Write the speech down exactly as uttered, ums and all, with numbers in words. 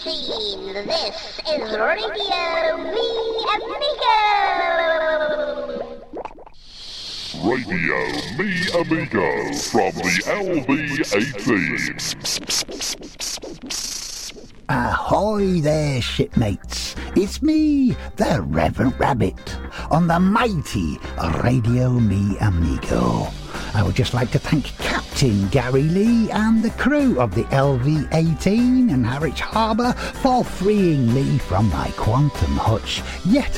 seems this is Radio Me Amigo. Radio Me Amigo from the L V eighteen. Ahoy there, shipmates. It's me, the Reverend Rabbit, on the mighty Radio Me Amigo. I would just like to thank Captain Gary Lee and the crew of the L V eighteen and Harwich Harbour for freeing me from my quantum hutch yet